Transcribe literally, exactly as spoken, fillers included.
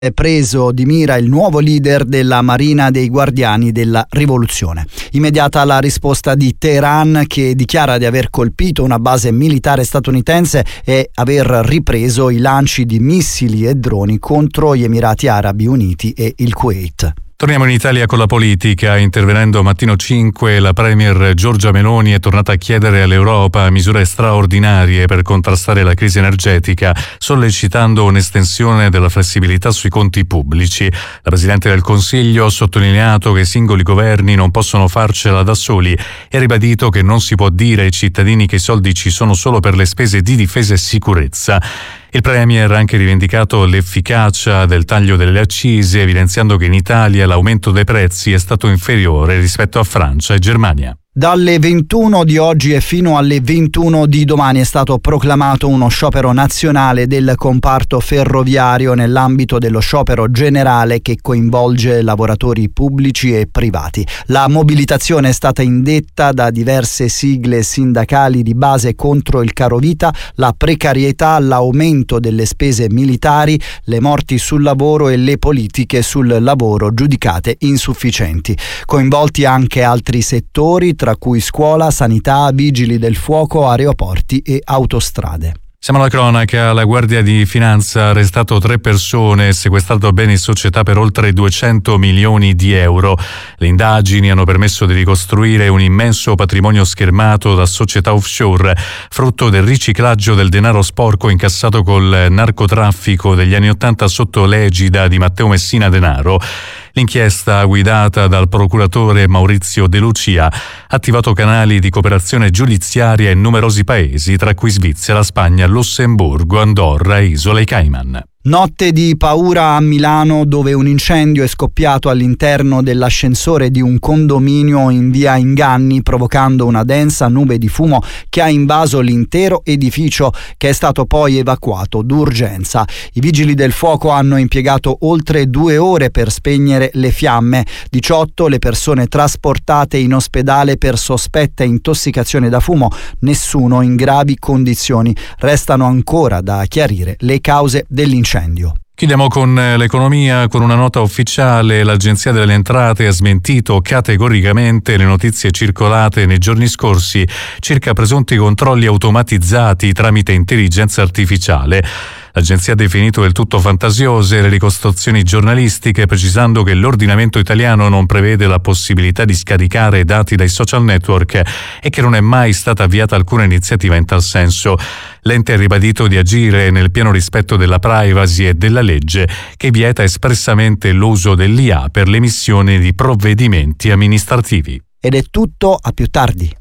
È preso di mira il nuovo leader della Marina dei Guardiani della Rivoluzione. Immediata la risposta di Teheran, che dichiara di aver colpito una base militare statunitense e aver ripreso i lanci di missili e droni contro gli Emirati Arabi Uniti e il Kuwait. Torniamo in Italia con la politica. Intervenendo a Mattino cinque, la premier Giorgia Meloni è tornata a chiedere all'Europa misure straordinarie per contrastare la crisi energetica, sollecitando un'estensione della flessibilità sui conti pubblici. La Presidente del Consiglio ha sottolineato che i singoli governi non possono farcela da soli e ha ribadito che non si può dire ai cittadini che i soldi ci sono solo per le spese di difesa e sicurezza. Il Premier ha anche rivendicato l'efficacia del taglio delle accise, evidenziando che in Italia l'aumento dei prezzi è stato inferiore rispetto a Francia e Germania. Dalle ventuno di oggi e fino alle ventuno di domani è stato proclamato uno sciopero nazionale del comparto ferroviario nell'ambito dello sciopero generale che coinvolge lavoratori pubblici e privati. La mobilitazione è stata indetta da diverse sigle sindacali di base contro il carovita, la precarietà, l'aumento delle spese militari, le morti sul lavoro e le politiche sul lavoro giudicate insufficienti. Coinvolti anche altri settori, tra cui scuola, sanità, vigili del fuoco, aeroporti e autostrade. Siamo alla cronaca. La Guardia di Finanza ha arrestato tre persone e sequestrato beni in società per oltre duecento milioni di euro. Le indagini hanno permesso di ricostruire un immenso patrimonio schermato da società offshore, frutto del riciclaggio del denaro sporco incassato col narcotraffico degli anni Ottanta sotto l'egida di Matteo Messina Denaro. L'inchiesta, guidata dal procuratore Maurizio De Lucia, ha attivato canali di cooperazione giudiziaria in numerosi paesi, tra cui Svizzera, Spagna, Lussemburgo, Andorra e Isole Cayman. Notte di paura a Milano, dove un incendio è scoppiato all'interno dell'ascensore di un condominio in via Inganni, provocando una densa nube di fumo che ha invaso l'intero edificio, che è stato poi evacuato d'urgenza. I vigili del fuoco hanno impiegato oltre due ore per spegnere le fiamme. diciotto le persone trasportate in ospedale per sospetta intossicazione da fumo, nessuno in gravi condizioni. Restano ancora da chiarire le cause dell'incendio. Chiudiamo con l'economia. Con una nota ufficiale, l'Agenzia delle Entrate ha smentito categoricamente le notizie circolate nei giorni scorsi circa presunti controlli automatizzati tramite intelligenza artificiale. L'agenzia ha definito del tutto fantasiose le ricostruzioni giornalistiche, precisando che l'ordinamento italiano non prevede la possibilità di scaricare dati dai social network e che non è mai stata avviata alcuna iniziativa in tal senso. L'ente ha ribadito di agire nel pieno rispetto della privacy e della legge, che vieta espressamente l'uso dell'I A per l'emissione di provvedimenti amministrativi. Ed è tutto, a più tardi.